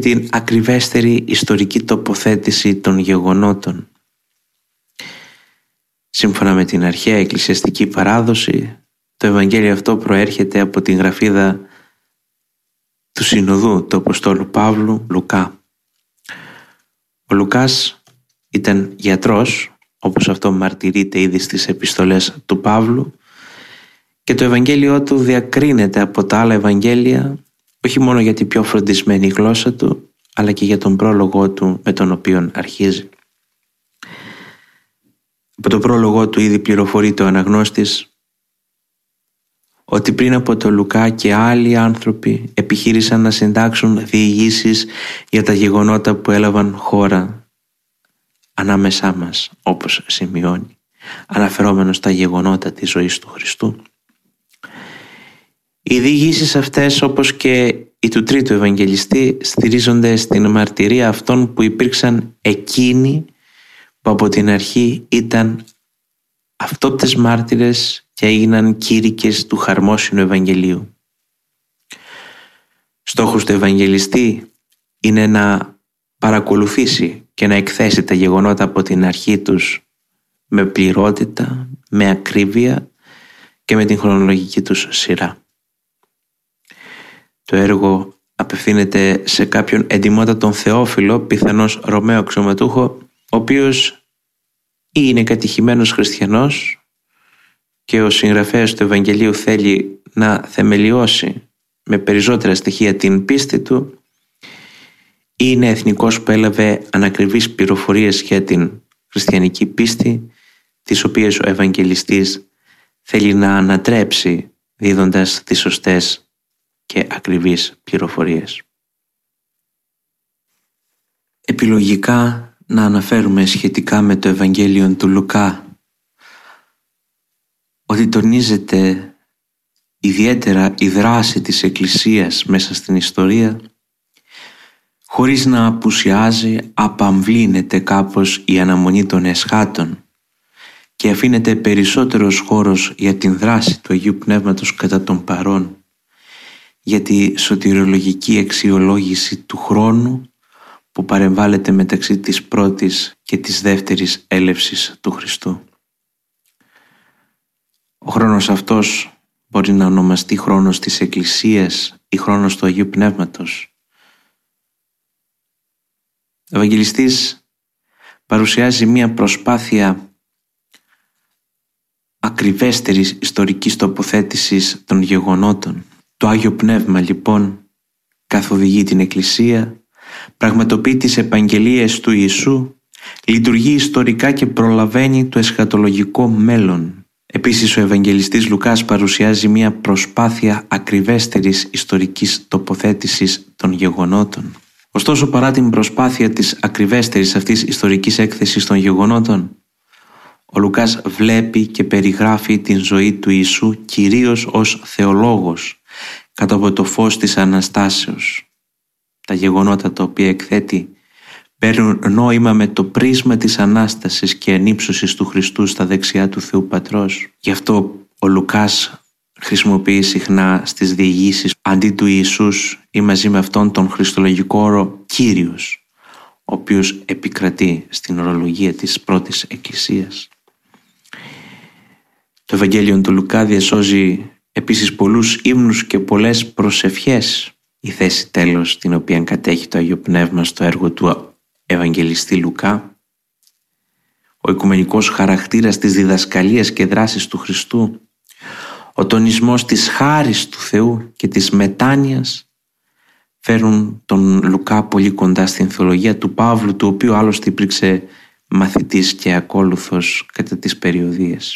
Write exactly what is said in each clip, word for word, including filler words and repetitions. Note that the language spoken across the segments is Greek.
την ακριβέστερη ιστορική τοποθέτηση των γεγονότων. Σύμφωνα με την αρχαία εκκλησιαστική παράδοση, το Ευαγγέλιο αυτό προέρχεται από την γραφίδα του Συνοδού του Αποστόλου Παύλου Λουκά. Ο Λουκάς ήταν γιατρός, όπως αυτό μαρτυρείται ήδη στις επιστολές του Παύλου, και το Ευαγγέλιο του διακρίνεται από τα άλλα Ευαγγέλια όχι μόνο για την πιο φροντισμένη γλώσσα του, αλλά και για τον πρόλογο του με τον οποίο αρχίζει. Από το πρόλογο του ήδη πληροφορείται ο αναγνώστης ότι πριν από το Λουκά και άλλοι άνθρωποι επιχείρησαν να συντάξουν διηγήσεις για τα γεγονότα που έλαβαν χώρα ανάμεσά μας, όπως σημειώνει, αναφερόμενος στα γεγονότα της ζωής του Χριστού. Οι διηγήσεις αυτές, όπως και οι του τρίτου Ευαγγελιστή, στηρίζονται στην μαρτυρία αυτών που υπήρξαν εκείνοι που από την αρχή ήταν αυτόπτες μάρτυρες και έγιναν κήρυκες του χαρμόσυνου Ευαγγελίου. Στόχος του Ευαγγελιστή είναι να παρακολουθήσει και να εκθέσει τα γεγονότα από την αρχή τους με πληρότητα, με ακρίβεια και με την χρονολογική τους σειρά. Το έργο απευθύνεται σε κάποιον εντιμότατον Θεόφιλο, πιθανώς Ρωμαίο αξιωματούχο, ο οποίος ή είναι κατηχημένος χριστιανός και ο συγγραφέας του Ευαγγελίου θέλει να θεμελιώσει με περισσότερα στοιχεία την πίστη του, ή είναι εθνικός που έλαβε ανακριβείς πληροφορίες για την χριστιανική πίστη, τις οποίες ο Ευαγγελιστής θέλει να ανατρέψει δίδοντας τις σωστές και ακριβείς πληροφορίες. Επιλογικά να αναφέρουμε σχετικά με το Ευαγγέλιο του Λουκά ότι τονίζεται ιδιαίτερα η δράση της Εκκλησίας μέσα στην ιστορία, χωρίς να απουσιάζει, απαμβλύνεται κάπως η αναμονή των εσχάτων και αφήνεται περισσότερος χώρος για την δράση του Αγίου Πνεύματος κατά τον παρόν, για τη σωτηριολογική αξιολόγηση του χρόνου που παρεμβάλλεται μεταξύ της πρώτης και της δεύτερης έλευσης του Χριστού. Ο χρόνος αυτός μπορεί να ονομαστεί χρόνος της Εκκλησίας ή χρόνος του Αγίου Πνεύματος. Ο Ευαγγελιστής παρουσιάζει μία προσπάθεια ακριβέστερης ιστορικής τοποθέτησης των γεγονότων. Το Άγιο Πνεύμα λοιπόν καθοδηγεί την Εκκλησία, πραγματοποιεί τις επαγγελίες του Ιησού, λειτουργεί ιστορικά και προλαβαίνει το εσχατολογικό μέλλον. Επίσης ο Ευαγγελιστής Λουκάς παρουσιάζει μια προσπάθεια ακριβέστερης ιστορικής τοποθέτησης των γεγονότων. Ωστόσο, παρά την προσπάθεια της ακριβέστερης αυτής ιστορικής έκθεσης των γεγονότων, ο Λουκάς βλέπει και περιγράφει την ζωή του Ιησού κυρίως ως θεολόγος, κάτω από το φως της Αναστάσεως. Τα γεγονότα τα οποία εκθέτει παίρνουν νόημα με το πρίσμα της Ανάστασης και ανύψωσης του Χριστού στα δεξιά του Θεού Πατρός. Γι' αυτό ο Λουκάς χρησιμοποιεί συχνά στις διηγήσεις αντί του Ιησούς ή μαζί με αυτόν τον χριστολογικό όρο Κύριος, ο οποίος επικρατεί στην ορολογία της πρώτης Εκκλησίας. Το Ευαγγέλιο του Λουκά διασώζει επίσης πολλούς ύμνους και πολλές προσευχές, η θέση τέλος την οποία κατέχει το Άγιο Πνεύμα στο έργο του Ευαγγελιστή Λουκά. Ο οικουμενικός χαρακτήρας της διδασκαλίας και δράσης του Χριστού, ο τονισμός της χάρης του Θεού και της μετάνοιας φέρουν τον Λουκά πολύ κοντά στην θεολογία του Παύλου, του οποίου άλλωστε υπήρξε μαθητής και ακόλουθος κατά τις περιοδίες.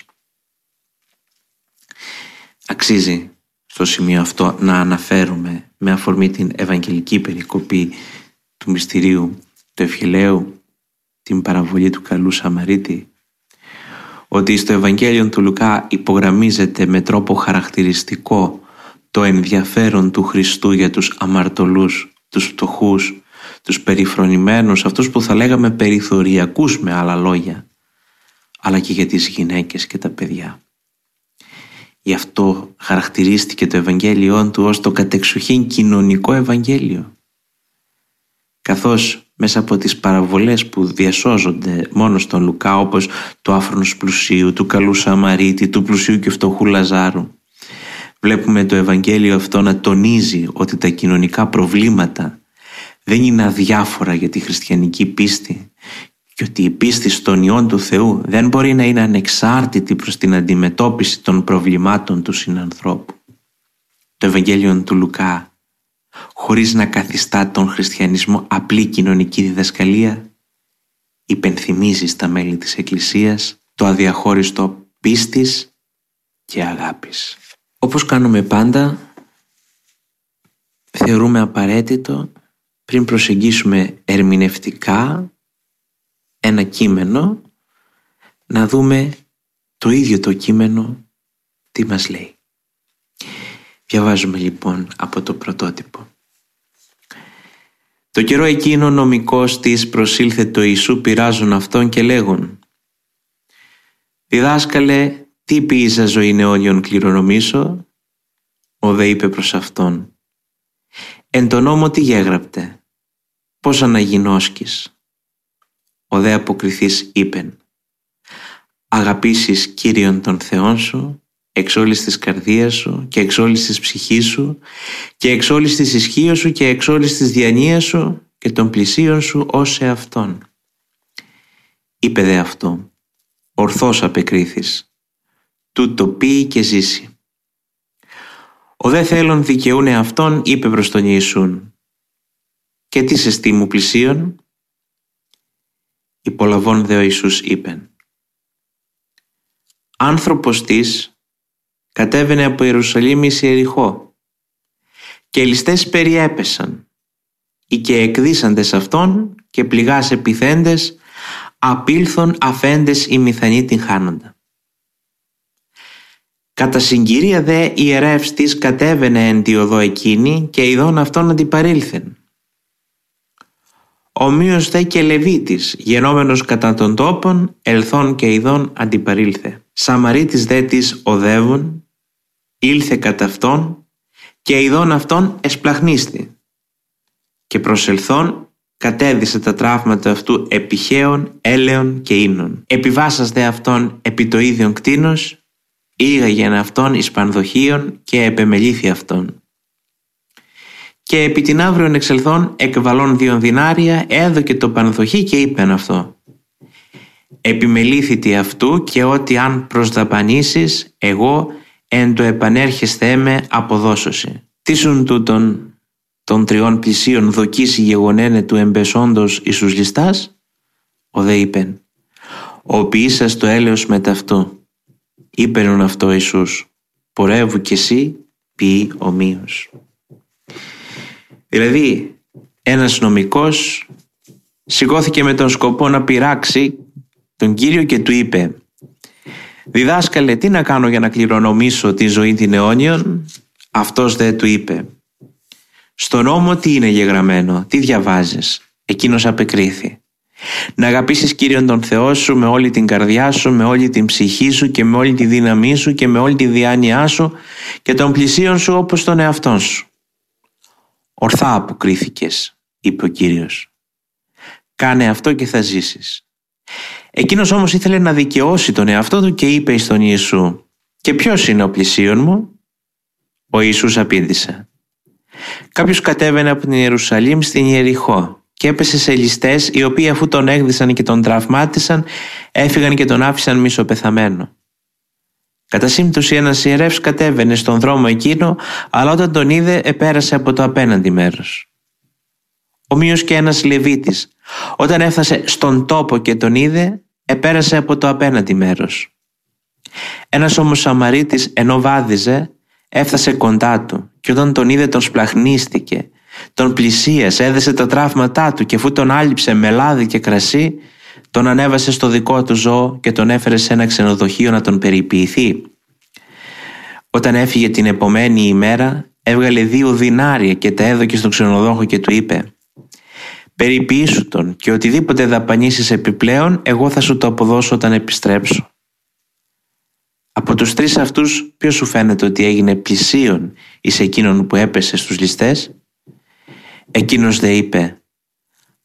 Αξίζει στο σημείο αυτό να αναφέρουμε με αφορμή την Ευαγγελική περικοπή του μυστηρίου του Ευχελαίου, την παραβολή του καλού Σαμαρίτη, ότι στο Ευαγγέλιο του Λουκά υπογραμμίζεται με τρόπο χαρακτηριστικό το ενδιαφέρον του Χριστού για τους αμαρτωλούς, τους φτωχούς, τους περιφρονημένους, αυτούς που θα λέγαμε περιθωριακούς με άλλα λόγια, αλλά και για τις γυναίκες και τα παιδιά. Γι' αυτό χαρακτηρίστηκε το Ευαγγέλιό του ως το κατεξοχήν κοινωνικό Ευαγγέλιο. καθώς μέσα από τις παραβολές που διασώζονται μόνο στον Λουκά, όπως του άφρονος πλουσίου, του καλού Σαμαρίτη, του πλουσίου και φτωχού Λαζάρου, βλέπουμε το Ευαγγέλιο αυτό να τονίζει ότι τα κοινωνικά προβλήματα δεν είναι αδιάφορα για τη χριστιανική πίστη και ότι η πίστη στον Υιόν του Θεού δεν μπορεί να είναι ανεξάρτητη προς την αντιμετώπιση των προβλημάτων του συνανθρώπου. Το Ευαγγέλιο του Λουκά, χωρίς να καθιστά τον χριστιανισμό απλή κοινωνική διδασκαλία, υπενθυμίζει στα μέλη της Εκκλησίας το αδιαχώριστο πίστης και αγάπης. Όπως κάνουμε πάντα, θεωρούμε απαραίτητο πριν προσεγγίσουμε ερμηνευτικά ένα κείμενο να δούμε το ίδιο το κείμενο τι μας λέει. Διαβάζουμε λοιπόν από το πρωτότυπο. Το καιρό εκείνο νομικός της προσήλθε το Ιησού πειράζουν αυτόν και λέγον: «Διδάσκαλε, τι ποιήσα ζωήν αιώνιον κληρονομήσω?» Ο δε είπε προς αυτόν: «Εν το νόμο τι γέγραπτε, πώς αναγινώσκεις?» Ο δε αποκριθής είπεν: «Αγαπήσεις Κύριον τον Θεόν σου εξ όλης της καρδίας σου και εξ όλης της ψυχής σου και εξ όλης της ισχύως σου και εξ όλης της διανοίας σου και των πλησίων σου ως εαυτόν». Είπε δε αυτό: «Ορθώς απεκρίθης, τούτο πει και ζήσει». Ο δε θέλων δικαιούνε αυτόν είπε προς τον Ιησούν: «Και τι σε στή μου πλησίον?» Υπολαβών δε ο Ιησούς είπεν: «Άνθρωπος της κατέβαινε από Ιερουσαλήμ εις Ιεριχώ και οι ληστές περιέπεσαν ή και εκδίσαντες αυτόν και πληγάς επιθέντες απήλθον αφέντες οι μηθανοί την χάνοντα. Κατά συγκυρία δε ιερεύς της κατέβαινε εν τη οδό εκείνη και ειδών αυτόν αντιπαρήλθεν. Ομοίως δε και Λεβίτης, γενόμενος κατά των τόπων, ελθόν και ειδών αντιπαρήλθε. Σαμαρίτης δε της οδεύουν, ήλθε κατά αυτόν και ειδών αυτόν εσπλαχνίστη. Και προσελθόν κατέδισε τα τραύματα αυτού επιχαίων, έλεων και ίνων. Επιβάσας δε αυτόν επί το ίδιον κτίνος, ήγαγεν αυτόν εις πανδοχείων και επεμελήθη αυτόν. Και επί την αύριον εξελθών εκβαλών δύο δινάρια έδωκε το πανδοχή και είπεν αυτό: «Επιμελήθητη αυτού και ότι αν προσδαπανήσεις εγώ εν το επανέρχεσθέ με αποδώσωση». Τίσουν τούτον των τριών πλησίων δοκίσει γεγονένε του εμπεσόντος εις τους ληστάς? Ο δε είπεν: «Ο ποιήσας το έλεος με ταυτού». Είπεν αυτό Ιησούς: «Πορεύου κι εσύ ποιεί ομοίως». Δηλαδή ένας νομικός σηκώθηκε με τον σκοπό να πειράξει τον Κύριο και του είπε: «Διδάσκαλε, τι να κάνω για να κληρονομήσω τη ζωή την αιώνιον?» Αυτός δε του είπε: «Στο νόμο τι είναι γεγραμμένο, τι διαβάζεις?» Εκείνος απεκρίθη: «Να αγαπήσεις Κύριον τον Θεό σου με όλη την καρδιά σου, με όλη την ψυχή σου και με όλη τη δύναμή σου και με όλη τη διάνοιά σου και των πλησίων σου όπως τον εαυτόν σου». «Ορθά αποκρίθηκες», είπε ο Κύριος. «Κάνε αυτό και θα ζήσεις». Εκείνος όμως ήθελε να δικαιώσει τον εαυτό του και είπε εις τον Ιησού: «Και ποιος είναι ο πλησίον μου?» Ο Ιησούς απήντησε: «Κάποιος κατέβαινε από την Ιερουσαλήμ στην Ιεριχώ και έπεσε σε ληστές, οι οποίοι αφού τον έγδισαν και τον τραυμάτισαν, έφυγαν και τον άφησαν μισοπεθαμένο. Κατά σύμπτωση ένας ιερεύς κατέβαινε στον δρόμο εκείνο, αλλά όταν τον είδε επέρασε από το απέναντι μέρος. Ομοίως και ένας Λεβίτης, όταν έφτασε στον τόπο και τον είδε, επέρασε από το απέναντι μέρος. Ένας όμως Σαμαρίτης, ενώ βάδιζε, έφτασε κοντά του και όταν τον είδε τον σπλαχνίστηκε, τον πλησίασε, έδεσε τα τραύματά του και αφού τον άλυψε με λάδι και κρασί, τον ανέβασε στο δικό του ζώο και τον έφερε σε ένα ξενοδοχείο να τον περιποιηθεί. Όταν έφυγε την επομένη ημέρα, έβγαλε δύο δινάρια και τα έδωκε στον ξενοδόχο και του είπε: «Περιποιήσου τον και οτιδήποτε δαπανίσεις επιπλέον, εγώ θα σου το αποδώσω όταν επιστρέψω». Από τους τρεις αυτούς, ποιος σου φαίνεται ότι έγινε πλησίον εις εκείνον που έπεσε στους ληστές? Εκείνος δε είπε: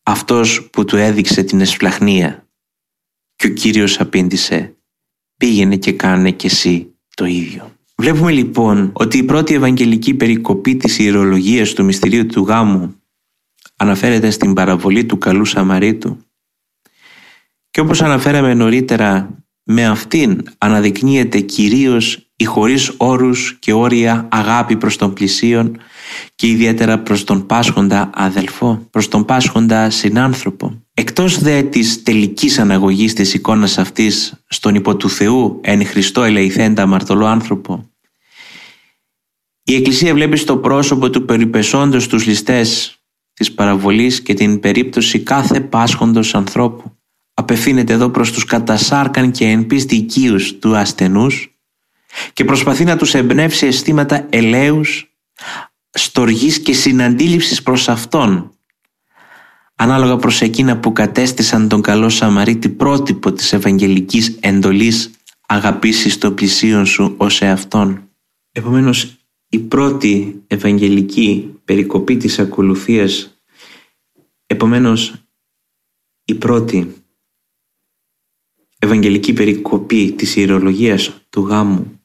αυτός που του έδειξε την εσπλαχνία. Και ο Κύριος απήντησε: πήγαινε και κάνε κι εσύ το ίδιο. Βλέπουμε λοιπόν ότι η πρώτη ευαγγελική περικοπή της ιερολογίας του μυστηρίου του γάμου αναφέρεται στην παραβολή του καλού Σαμαρίτου. Και όπως αναφέραμε νωρίτερα, με αυτήν αναδεικνύεται κυρίως η χωρίς όρους και όρια αγάπη προς τον πλησίον και ιδιαίτερα προς τον πάσχοντα αδελφό, προς τον πάσχοντα συνάνθρωπο. Εκτός δε της τελικής αναγωγής της εικόνας αυτής στον υπό του Θεού εν Χριστώ ελεηθέντα αμαρτωλό άνθρωπο, η Εκκλησία βλέπει στο πρόσωπο του περιπεσόντος τους ληστές της παραβολής και την περίπτωση κάθε πάσχοντος ανθρώπου. Απευθύνεται εδώ προς τους κατασάρκαν και εν πίστη οικείους του ασθενούς και προσπαθεί να τους εμπνεύσει αισθήματα ελέους, στοργής και συναντήληψης προς Αυτόν, ανάλογα προς εκείνα που κατέστησαν τον καλό Σαμαρίτη πρότυπο της ευαγγελικής εντολής αγαπήσεις το πλησίον σου ως εαυτόν. Επομένως, η πρώτη ευαγγελική περικοπή της ακολουθίας, επομένως η πρώτη ευαγγελική περικοπή της ιερολογίας του γάμου,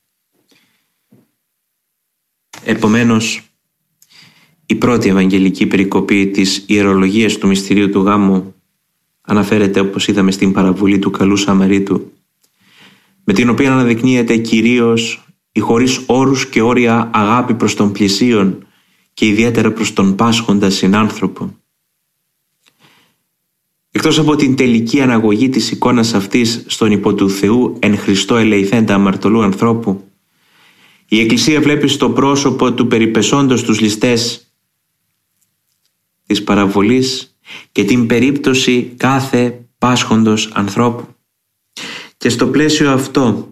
επομένως η πρώτη ευαγγελική περικοπή της ιερολογίας του μυστηρίου του γάμου αναφέρεται, όπως είδαμε, στην παραβολή του καλού Σαμαρίτου, με την οποία αναδεικνύεται κυρίως η χωρίς όρους και όρια αγάπη προς τον πλησίον και ιδιαίτερα προς τον πάσχοντα συνάνθρωπο. Εκτός από την τελική αναγωγή της εικόνας αυτής στον υπό του Θεού εν Χριστώ ελεηθέντα αμαρτωλού ανθρώπου, η Εκκλησία βλέπει στο πρόσωπο του περιπεσόντος τους ληστές της παραβολής και την περίπτωση κάθε πάσχοντος ανθρώπου. Και στο πλαίσιο αυτό,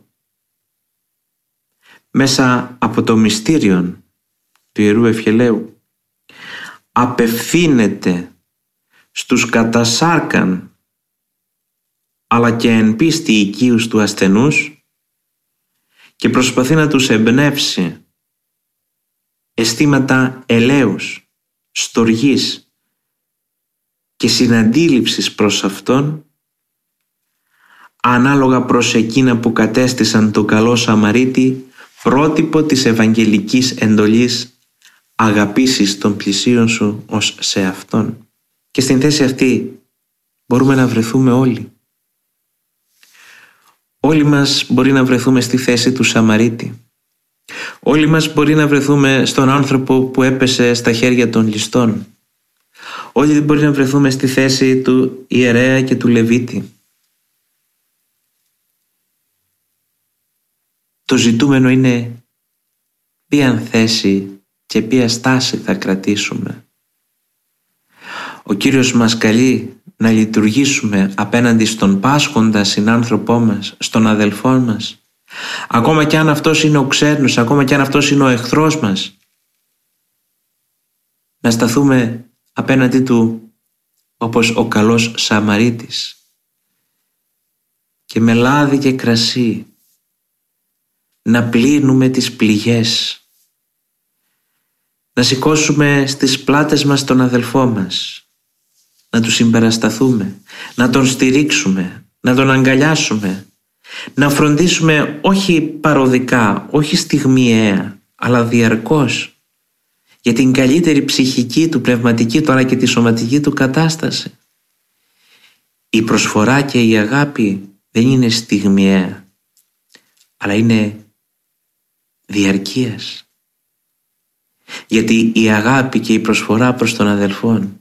μέσα από το μυστήριο του Ιερού Ευχελαίου, απευθύνεται στους κατασάρκαν αλλά και εν πίστη οικείους του ασθενούς και προσπαθεί να τους εμπνεύσει αισθήματα ελέους, στοργής και συναντήληψης προς Αυτόν, ανάλογα προς εκείνα που κατέστησαν τον καλό Σαμαρίτη πρότυπο της ευαγγελικής εντολής αγαπήσεις των πλησίων σου ως σε Αυτόν. Και στην θέση αυτή μπορούμε να βρεθούμε όλοι. Όλοι μας μπορεί να βρεθούμε στη θέση του Σαμαρίτη. Όλοι μας μπορεί να βρεθούμε στον άνθρωπο που έπεσε στα χέρια των ληστών. Όλοι μπορεί να βρεθούμε στη θέση του ιερέα και του Λεβίτη. Το ζητούμενο είναι ποια θέση και ποια στάση θα κρατήσουμε. Ο Κύριος μας καλεί να λειτουργήσουμε απέναντι στον πάσχοντα συνάνθρωπό μας, στον αδελφό μας, ακόμα και αν αυτός είναι ο ξένος, ακόμα και αν αυτός είναι ο εχθρός μας, να σταθούμε απέναντι του όπως ο καλός Σαμαρίτης και με λάδι και κρασί να πλύνουμε τις πληγές, να σηκώσουμε στις πλάτες μας τον αδελφό μας, να του συμπερασταθούμε, να τον στηρίξουμε, να τον αγκαλιάσουμε, να φροντίσουμε όχι παροδικά, όχι στιγμιαία, αλλά διαρκώς για την καλύτερη ψυχική του, πνευματική του, αλλά και τη σωματική του κατάσταση. Η προσφορά και η αγάπη δεν είναι στιγμιαία, αλλά είναι διαρκείας. Γιατί η αγάπη και η προσφορά προς τον αδελφόν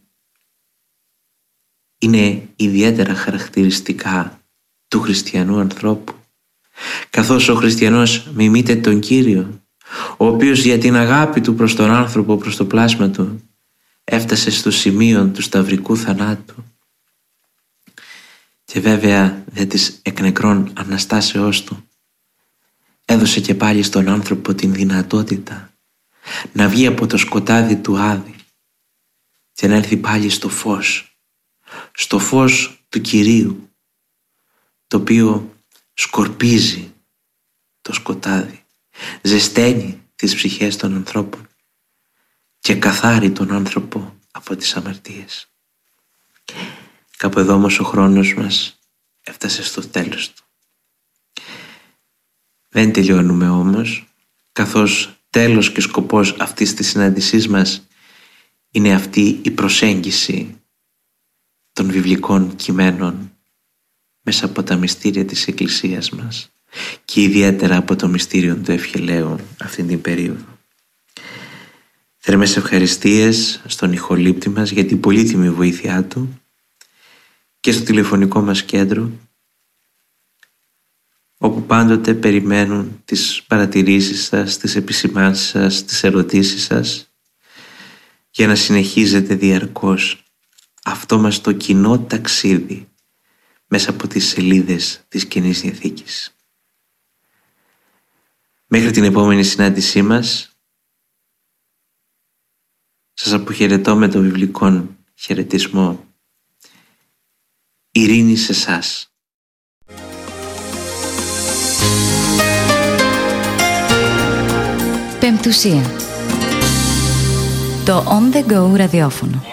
είναι ιδιαίτερα χαρακτηριστικά του χριστιανού ανθρώπου. Καθώς ο χριστιανός μιμείται τον Κύριο, ο οποίος για την αγάπη του προς τον άνθρωπο, προς το πλάσμα του, έφτασε στο σημείο του σταυρικού θανάτου. Και βέβαια δια της εκ νεκρών αναστάσεώς του έδωσε και πάλι στον άνθρωπο την δυνατότητα να βγει από το σκοτάδι του Άδη και να έρθει πάλι στο φως, στο φως του Κυρίου, το οποίο σκορπίζει το σκοτάδι, ζεσταίνει τις ψυχές των ανθρώπων και καθάρει τον άνθρωπο από τις αμαρτίες. Κάπου εδώ όμως ο χρόνος μας έφτασε στο τέλος του. Δεν τελειώνουμε όμως, καθώς τέλος και σκοπός αυτής της συνάντησής μας είναι αυτή η προσέγγιση των βιβλικών κειμένων μέσα από τα μυστήρια της Εκκλησίας μας και ιδιαίτερα από το μυστήριο του Ευχελαίου αυτήν την περίοδο. Θερμές ευχαριστίες στον ηχολήπτη μας για την πολύτιμη βοήθειά του και στο τηλεφωνικό μας κέντρο, όπου πάντοτε περιμένουν τις παρατηρήσεις σας, τις επισημάνσεις σας, τις ερωτήσεις σας, για να συνεχίζετε διαρκώς αυτό μας το κοινό ταξίδι μέσα από τις σελίδες της Καινής Διαθήκης. Μέχρι την επόμενη συνάντησή μας, σας αποχαιρετώ με το βιβλικό χαιρετισμό. Ειρήνη σε εσάς. Πεμπτουσία. Το On The Go ραδιόφωνο.